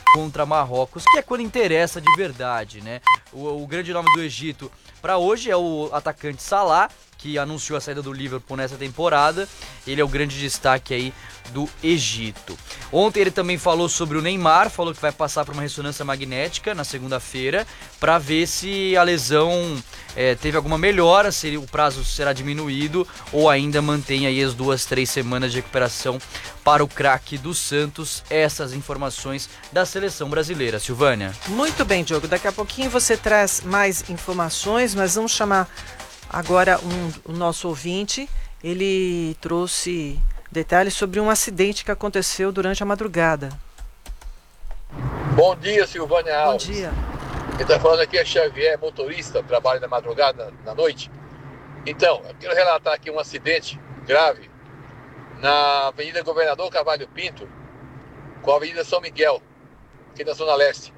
contra Marrocos, que é quando interessa de verdade, né? O grande nome do Egito para hoje é o atacante Salah, que anunciou a saída do Liverpool nessa temporada. Ele é o grande destaque aí do Egito. Ontem ele também falou sobre o Neymar, falou que vai passar por uma ressonância magnética na segunda-feira para ver se a lesão teve alguma melhora, se o prazo será diminuído ou ainda mantém aí as 2-3 semanas de recuperação para o craque do Santos. Essas informações da seleção brasileira. Silvânia. Muito bem, Diogo. Daqui a pouquinho você traz mais informações, mas vamos chamar agora o nosso ouvinte. Ele trouxe detalhes sobre um acidente que aconteceu durante a madrugada. Bom dia, Silvânia Alves. Bom dia. Quem está falando aqui é Xavier, motorista, trabalho na madrugada, na noite. Então, eu quero relatar aqui um acidente grave na Avenida Governador Carvalho Pinto, com a Avenida São Miguel, aqui na Zona Leste.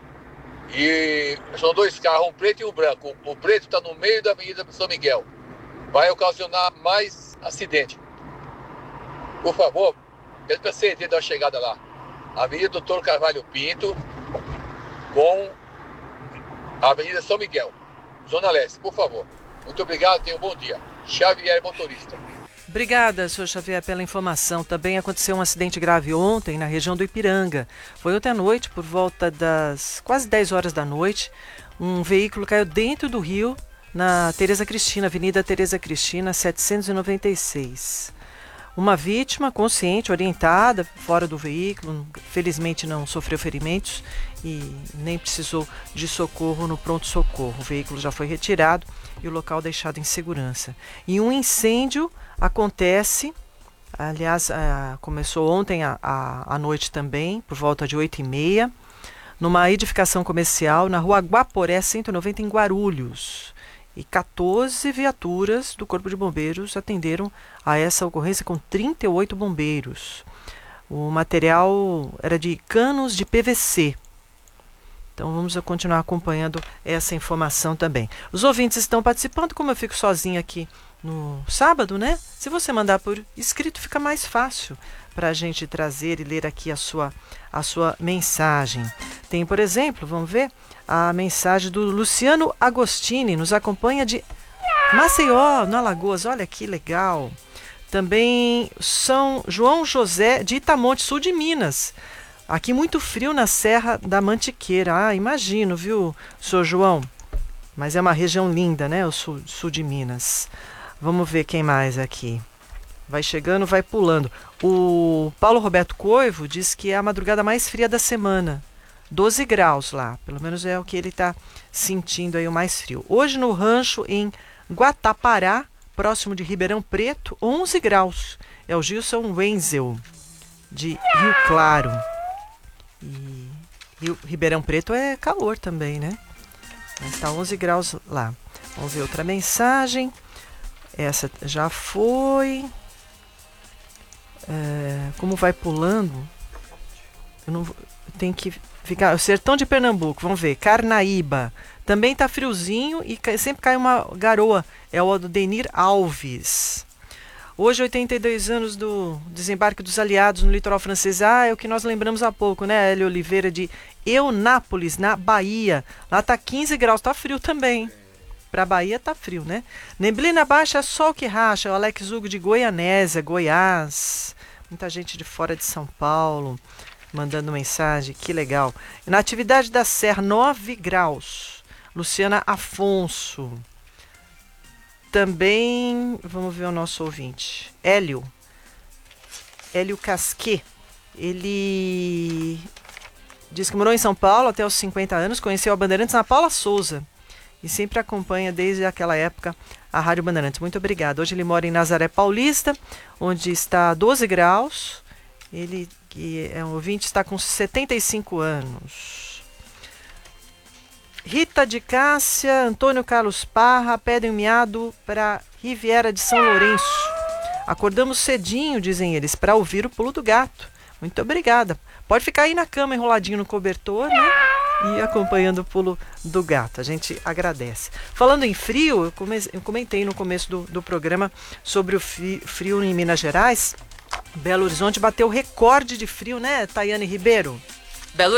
E são dois carros, um preto e um branco. O preto está no meio da Avenida São Miguel. Vai ocasionar mais acidente. Por favor, pede para você dar uma chegada lá. Avenida Doutor Carvalho Pinto com a Avenida São Miguel, Zona Leste, por favor. Muito obrigado, tenha um bom dia. Xavier, motorista. Obrigada, senhor Xavier, pela informação. Também aconteceu um acidente grave ontem na região do Ipiranga. Foi ontem à noite, por volta das quase 10 horas da noite. Um veículo caiu dentro do rio, na Tereza Cristina, Avenida Tereza Cristina, 796. Uma vítima consciente, orientada, fora do veículo, felizmente não sofreu ferimentos e nem precisou de socorro no pronto-socorro. O veículo já foi retirado e o local deixado em segurança. E um incêndio acontece, aliás, começou ontem à noite também, por volta de 8h30, numa edificação comercial na rua Guaporé 190, em Guarulhos. E 14 viaturas do Corpo de Bombeiros atenderam a essa ocorrência com 38 bombeiros. O material era de canos de PVC. Então vamos continuar acompanhando essa informação também. Os ouvintes estão participando, como eu fico sozinha aqui no sábado, né? Se você mandar por escrito, fica mais fácil para a gente trazer e ler aqui a sua mensagem. Tem, por exemplo, vamos ver, a mensagem do Luciano Agostini, nos acompanha de Maceió, no Alagoas. Olha que legal. Também São João José de Itamonte, sul de Minas. Aqui muito frio na Serra da Mantiqueira. Imagino, viu, senhor João? Mas é uma região linda, né, o sul de Minas. Vamos ver quem mais aqui. Vai chegando, vai pulando. O Paulo Roberto Coivo diz que é a madrugada mais fria da semana. 12 graus lá, pelo menos é o que ele está sentindo aí, o mais frio. Hoje no rancho em Guatapará, próximo de Ribeirão Preto, 11 graus. É o Gilson Wenzel, de Rio Claro. E Ribeirão Preto é calor também, né? Mas está 11 graus lá. Vamos ver outra mensagem. Essa já foi. Como vai pulando? Eu não vou, tem que ficar. O sertão de Pernambuco, vamos ver. Carnaíba. Também tá friozinho e sempre cai uma garoa. É o Adenir Alves. Hoje, 82 anos do desembarque dos aliados no litoral francês. É o que nós lembramos há pouco, né? Hélio Oliveira, de Eunápolis, na Bahia. Lá tá 15 graus, tá frio também. Pra Bahia tá frio, né? Neblina baixa, sol que racha. O Alex Hugo de Goianésia, Goiás. Muita gente de fora de São Paulo mandando mensagem, que legal. Na atividade da Serra, 9 graus. Luciana Afonso. Também, vamos ver o nosso ouvinte. Hélio Casquet. Ele diz que morou em São Paulo até os 50 anos, conheceu a Bandeirantes na Paula Souza e sempre acompanha desde aquela época a Rádio Bandeirantes. Muito obrigado. Hoje ele mora em Nazaré Paulista, onde está 12 graus. Ele, que é um ouvinte, está com 75 anos. Rita de Cássia, Antônio Carlos Parra pedem um miado para Riviera de São Lourenço. Acordamos cedinho, dizem eles, para ouvir o Pulo do Gato. Muito obrigada. Pode ficar aí na cama enroladinho no cobertor, né? E acompanhando o Pulo do Gato. A gente agradece. Falando em frio, eu comentei no começo do programa sobre o frio em Minas Gerais. Belo Horizonte bateu recorde de frio, né, Tayane Ribeiro?